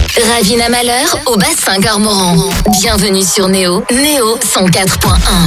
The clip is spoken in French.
Ravina Malheur au bassin Cormoran. Bienvenue sur Néo 104.1.